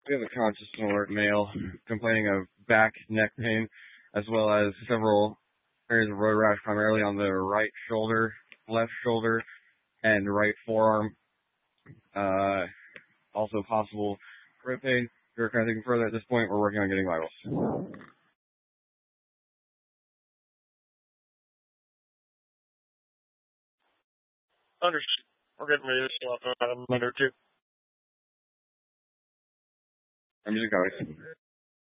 We have a conscious alert male complaining of back, neck pain, as well as several areas of road rash, primarily on the right shoulder, left shoulder, and right forearm. Also possible rib pain. If you're kind of thinking further at this point, we're working on getting vitals. Understood. We're getting ready to swap in about a minute or two. I'm just going.